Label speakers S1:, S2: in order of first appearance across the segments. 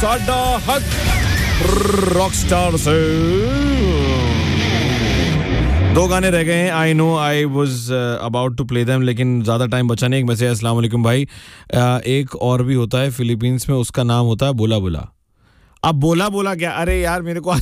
S1: साडा हक रॉकस्टार से 2 गाने रह गए हैं. I know I was about to play them, लेकिन ज़्यादा टाइम बचा नहीं. एक मैसेज, अस्सलाम वालेकुम भाई. एक और भी होता है फिलीपींस में, उसका नाम होता है बोला बोला. अब बोला बोला क्या? अरे यार मेरे को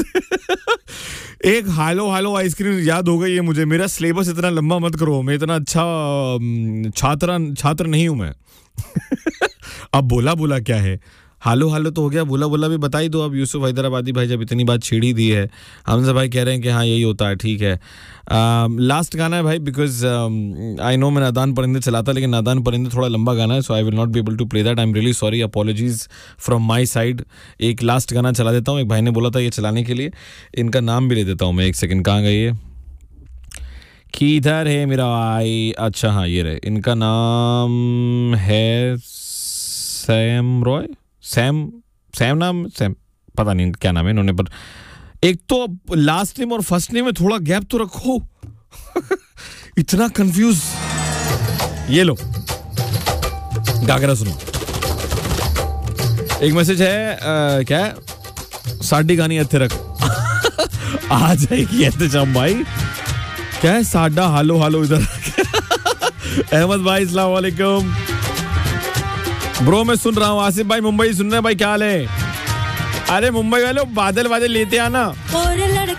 S1: एक हालो हालो आइसक्रीम याद हो गई है मुझे. मेरा सिलेबस इतना लंबा मत करो, मैं इतना अच्छा छात्र नहीं हूं मैं. अब बोला बोला क्या है? हालो हालो तो हो गया, बोला बोला भी बता ही दो. अब यूसुफ हैदराबादी भाई जब इतनी बात छेड़ी दी है, हमजा भाई कह रहे हैं कि हाँ यही होता है. ठीक है, लास्ट गाना है भाई, बिकॉज आई नो मैं नादान परिंदे चलाता, लेकिन नादान परिंदे थोड़ा लंबा गाना है, सो I will not be able to play that. I am really sorry, apologies from my side. एक लास्ट गाना चला देता हूँ. एक भाई ने बोला था ये चलाने के लिए, इनका नाम भी ले देता हूँ मैं. एक सेकंड, कहाँ गई है? किधर है मेरा भाई? अच्छा हाँ ये रहे. इनका नाम है सैम रॉय. सैम पता नहीं क्या नाम है इन्होंने, पर एक तो लास्ट नेम और फर्स्ट नेम में थोड़ा गैप तो रखो. इतना कंफ्यूज. ये लो गागरा सुनो. एक मैसेज है, क्या है? साडी गानी इत्थे रख. आ जाएगी एहतजाम भाई. क्या है? साडा हालो हालो इधर. अहमद भाई अस्सलाम वालेकुम. ब्रो मैं सुन रहा हूँ. आसिफ भाई मुंबई सुन रहे हैं भाई, क्या हाल है? अरे मुंबई वालों बादल लेते आना.